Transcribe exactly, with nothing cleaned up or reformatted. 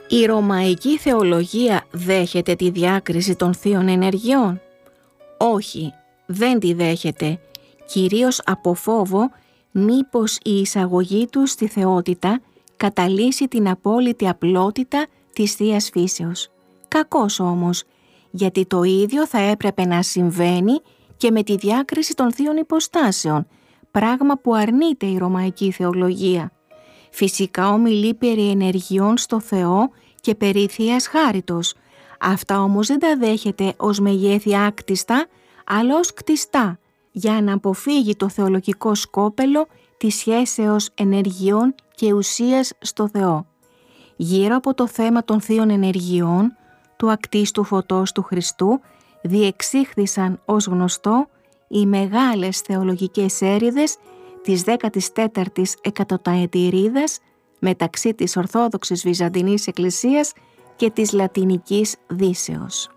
Η ρωμαϊκή θεολογία δέχεται τη διάκριση των θείων ενεργειών? Όχι, δεν τη δέχεται, κυρίως από φόβο μήπως η εισαγωγή του στη θεότητα καταλύσει την απόλυτη απλότητα της Θείας Φύσεως. Κακώς όμως, γιατί το ίδιο θα έπρεπε να συμβαίνει και με τη διάκριση των θείων υποστάσεων, πράγμα που αρνείται η ρωμαϊκή θεολογία. Φυσικά ομιλεί περί ενεργειών στο Θεό και περί Θείας Χάριτος. Αυτά όμως δεν τα δέχεται ως μεγέθη άκτιστα, αλλά ως κτιστά, για να αποφύγει το θεολογικό σκόπελο της σχέσεως ενεργειών και ουσίας στο Θεό. Γύρω από το θέμα των θείων ενεργειών, του ακτίστου φωτός του Χριστού, διεξήχθησαν ως γνωστό οι μεγάλες θεολογικές έρηδες της δέκατης τέταρτης εκατοταετηρίδας μεταξύ της Ορθόδοξης Βυζαντινής Εκκλησίας και της Λατινικής Δύσεως.